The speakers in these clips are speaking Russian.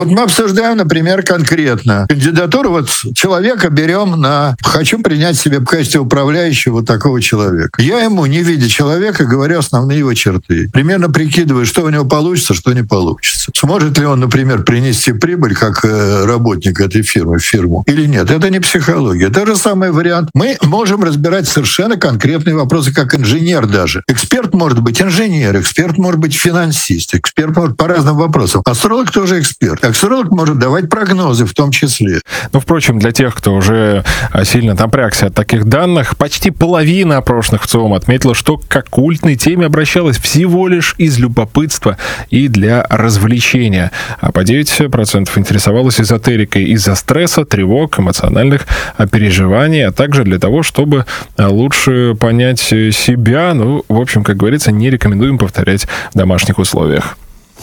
Вот мы обсуждаем, например, конкретно кандидатуру. Вот человека берем на «хочу принять себе в качестве управляющего вот такого человека». Я ему, не видя человека, говорю основные его черты. Примерно прикидываю, что у него получится, что не получится. Сможет ли он, например, принести прибыль как работник этой фирмы в фирму или нет. Это не психология. Тот же самый вариант. Мы можем разбирать совершенно конкретные вопросы, как инженер даже. Эксперт может быть инженер, эксперт может быть финансист, эксперт может по разным вопросам. Астролог тоже эксперт. Астролог может давать прогнозы в том числе. Ну, впрочем, для тех, кто уже сильно напрягся от таких данных, почти половина опрошенных в ЦИОМ отметила, что к оккультной теме обращалась всего лишь из любопытства и для развлечения. А по 9% интересовалась эзотерикой из-за стресса, тревог, эмоциональных переживаний, а также для того, чтобы лучше понять себя. Ну, в общем, как говорится, не рекомендуем повторять в домашних условиях.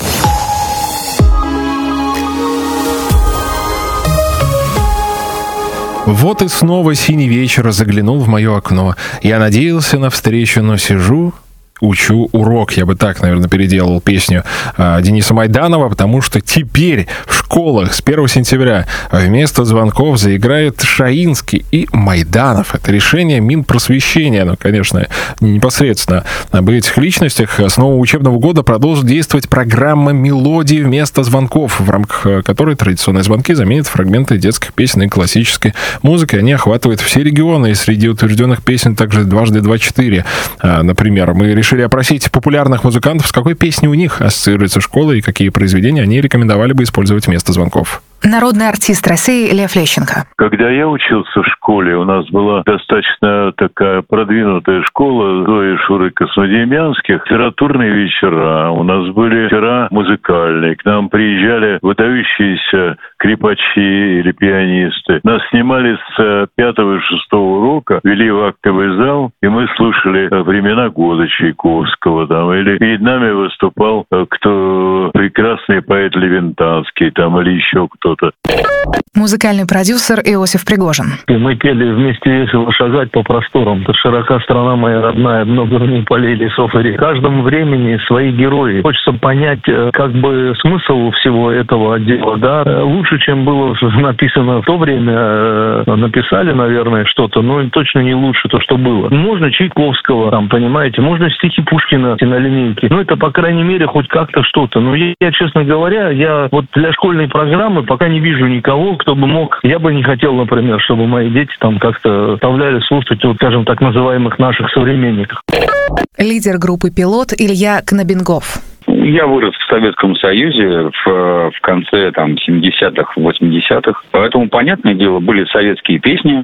Вот и снова синий вечер заглянул в мое окно. Я надеялся на встречу, но сижу... Учу урок. Я бы так, наверное, переделал песню Дениса Майданова, потому что теперь в школах с 1 сентября вместо звонков заиграют Шаинский и Майданов. Это решение Минпросвещения. Но, конечно, не непосредственно об этих личностях. С нового учебного года продолжит действовать программа «Мелодии вместо звонков», в рамках которой традиционные звонки заменят фрагменты детских песен и классической музыки. Они охватывают все регионы, и среди утвержденных песен также «Дважды два четыре». Например, мы решили опросить популярных музыкантов, с какой песней у них ассоциируется школа и какие произведения они рекомендовали бы использовать вместо звонков. Народный артист России Лев Лещенко. Когда я учился в школе, у нас была достаточно такая продвинутая школа Зои и Шуры Космодемьянских. Литературные вечера. У нас были вечера музыкальные. К нам приезжали выдающиеся скрипачи или пианисты. Нас снимали с 5-го и 6-го урока, вели в актовый зал, и мы слушали «Времена года» Чайковского. Там, или перед нами выступал кто прекрасный поэт Левентанский там, или еще кто-то. Музыкальный продюсер Иосиф Пригожин. Мы пели «Вместе весело шагать по просторам». Тут широка страна моя родная, много в ней полей, лесов и рек. В каждом времени свои герои. Хочется понять, как бы смысл всего этого отдела, да, лучше, чем было написано в то время. Написали, наверное, что-то, но точно не лучше то, что было. Можно Чайковского, там, понимаете, можно стихи Пушкина на линейке. Ну, это, по крайней мере, хоть как-то что-то. Но я, честно говоря, я вот для школьной программы пока не вижу никого, кто бы мог. Я бы не хотел, например, чтобы мои дети там как-то оставляли слушать, вот, скажем, так называемых наших современников. Лидер группы «Пилот» Илья Кнобингов. Я вырос в Советском Союзе в конце 70-х, 80-х. Поэтому, понятное дело, были советские песни.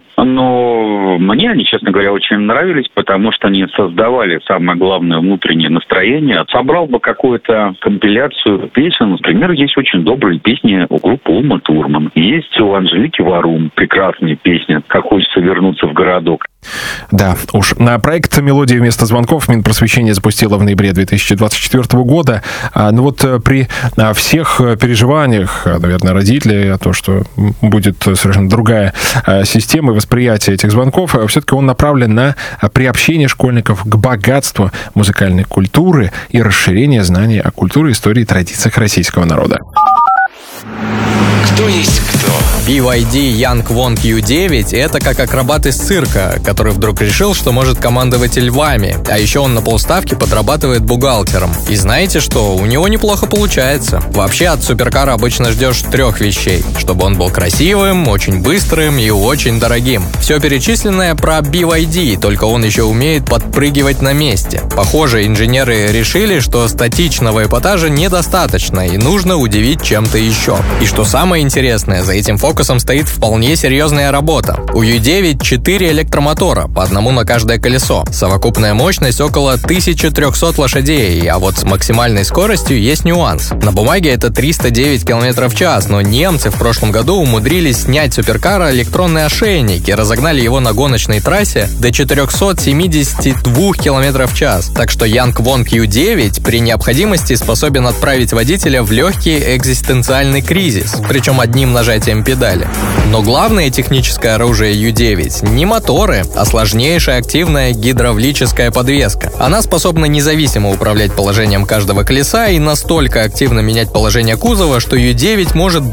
Но мне они, честно говоря, очень нравились, потому что они создавали самое главное внутреннее настроение. Собрал бы какую-то компиляцию песен. Например, есть очень добрые песни у группы Ума Турман. Есть у Анжелики Варум прекрасные песни «Как хочется вернуться в городок». Да, уж. На проект «Мелодии вместо звонков» Минпросвещение запустило в ноябре 2024 года. Но вот при всех переживаниях, наверное, родителей, о том, что будет совершенно другая система восприятия этих звонков, все-таки он направлен на приобщение школьников к богатству музыкальной культуры и расширение знаний о культуре, истории и традициях российского народа. Кто есть кто? BYD Yang Won Q9 — это как акробат из цирка, который вдруг решил, что может командовать львами. А еще он на полставки подрабатывает бухгалтером. И знаете что? У него неплохо получается. Вообще от суперкара обычно ждешь 3 вещей. Чтобы он был красивым, очень быстрым и очень дорогим. Все перечисленное про BYD, только он еще умеет подпрыгивать на месте. Похоже, инженеры решили, что статичного эпатажа недостаточно и нужно удивить чем-то еще. И что самое интересное, за этим фокусом стоит вполне серьезная работа. У U9 4 электромотора, по одному на каждое колесо. Совокупная мощность около 1300 лошадей, а вот с максимальной скоростью есть нюанс. На бумаге это 309 км в час, но немцы в прошлом году умудрились снять суперкара электронный ошейник и разогнали его на гоночной трассе до 472 км в час. Так что Yang Won Q9 при необходимости способен отправить водителя в легкий экзистенциальный кризис, причем одним нажатием педали. педали. Но главное техническое оружие Ю-9 не моторы, а сложнейшая активная гидравлическая подвеска. Она способна независимо управлять положением каждого колеса и настолько активно менять положение кузова, что Ю-9 может